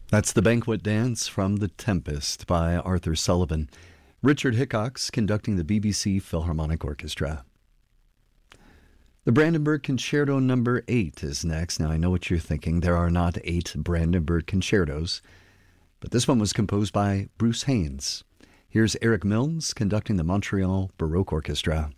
That's The Banquet Dance from The Tempest by Arthur Sullivan. Richard Hickox conducting the BBC Philharmonic Orchestra. The Brandenburg Concerto No. 8 is next. Now, I know what you're thinking. There are not 8 Brandenburg concertos, but this one was composed by Bruce Haynes. Here's Eric Milnes conducting the Montreal Baroque Orchestra.